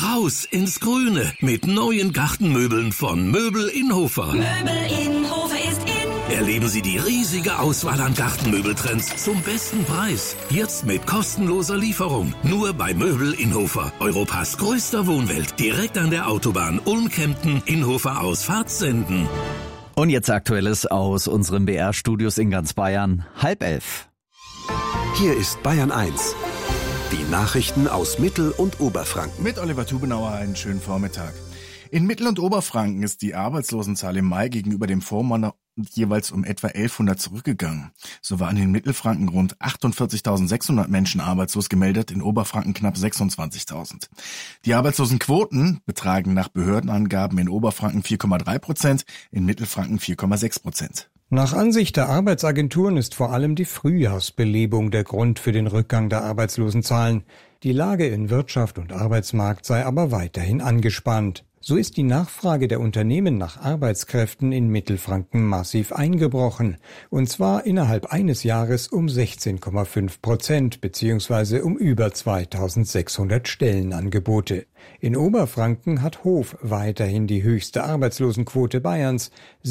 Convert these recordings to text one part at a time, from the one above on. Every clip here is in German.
Raus ins Grüne mit neuen Gartenmöbeln von Möbel Inhofer. Möbel Inhofer ist in. Erleben Sie die riesige Auswahl an Gartenmöbeltrends zum besten Preis. Jetzt mit kostenloser Lieferung. Nur bei Möbel Inhofer. Europas größter Wohnwelt. Direkt an der Autobahn Ulm-Kempten, Inhofer aus Pfarzsenden. Und jetzt Aktuelles aus unseren BR-Studios in ganz Bayern. 10:30. Hier ist Bayern 1. Die Nachrichten aus Mittel- und Oberfranken. Mit Oliver Tubenauer einen schönen Vormittag. In Mittel- und Oberfranken ist die Arbeitslosenzahl im Mai gegenüber dem Vormonat jeweils um etwa 1100 zurückgegangen. So waren in Mittelfranken rund 48.600 Menschen arbeitslos gemeldet, in Oberfranken knapp 26.000. Die Arbeitslosenquoten betragen nach Behördenangaben in Oberfranken 4,3%, in Mittelfranken 4,6%. Nach Ansicht der Arbeitsagenturen ist vor allem die Frühjahrsbelebung der Grund für den Rückgang der Arbeitslosenzahlen. Die Lage in Wirtschaft und Arbeitsmarkt sei aber weiterhin angespannt. So ist die Nachfrage der Unternehmen nach Arbeitskräften in Mittelfranken massiv eingebrochen. Und zwar innerhalb eines Jahres um 16,5% bzw. um über 2600 Stellenangebote. In Oberfranken hat Hof weiterhin die höchste Arbeitslosenquote Bayerns.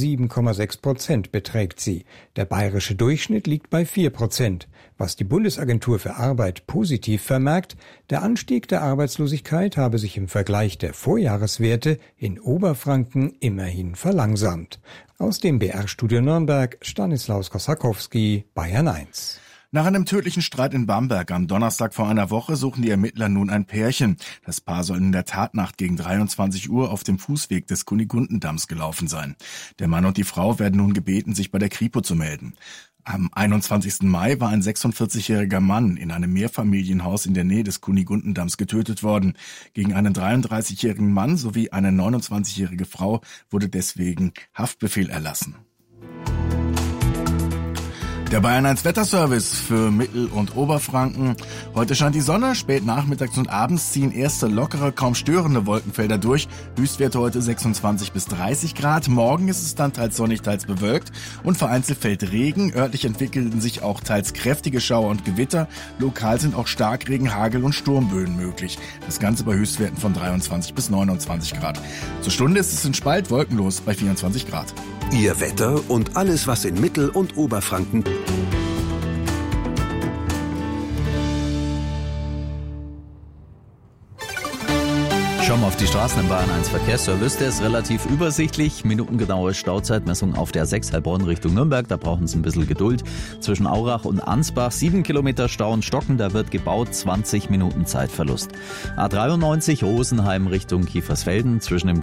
7,6% beträgt sie. Der bayerische Durchschnitt liegt bei 4%. Was die Bundesagentur für Arbeit positiv vermerkt, der Anstieg der Arbeitslosigkeit habe sich im Vergleich der Vorjahreswerte in Oberfranken immerhin verlangsamt. Aus dem BR-Studio Nürnberg, Stanislaus Kosakowski, Bayern 1. Nach einem tödlichen Streit in Bamberg am Donnerstag vor einer Woche suchen die Ermittler nun ein Pärchen. Das Paar soll in der Tatnacht gegen 23 Uhr auf dem Fußweg des Kunigundendamms gelaufen sein. Der Mann und die Frau werden nun gebeten, sich bei der Kripo zu melden. Am 21. Mai war ein 46-jähriger Mann in einem Mehrfamilienhaus in der Nähe des Kunigundendamms getötet worden. Gegen einen 33-jährigen Mann sowie eine 29-jährige Frau wurde deswegen Haftbefehl erlassen. Der Bayern 1 Wetterservice für Mittel- und Oberfranken. Heute scheint die Sonne, spät nachmittags und abends ziehen erste lockere, kaum störende Wolkenfelder durch. Höchstwerte heute 26 bis 30 Grad. Morgen ist es dann teils sonnig, teils bewölkt und vereinzelt fällt Regen. Örtlich entwickelten sich auch teils kräftige Schauer und Gewitter. Lokal sind auch Starkregen, Hagel und Sturmböen möglich. Das Ganze bei Höchstwerten von 23 bis 29 Grad. Zur Stunde ist es in Spalt wolkenlos bei 24 Grad. Ihr Wetter und alles, was in Mittel- und Oberfranken. Schauen wir auf die Straßen im Bayern 1 Verkehrsservice. Der ist relativ übersichtlich. Minutengenaue Stauzeitmessung auf der 6 Heilbronn Richtung Nürnberg. Da brauchen Sie ein bisschen Geduld. Zwischen Aurach und Ansbach 7 Kilometer Stau und Stocken. Da wird gebaut, 20 Minuten Zeitverlust. A93 Rosenheim Richtung Kiefersfelden. Zwischen dem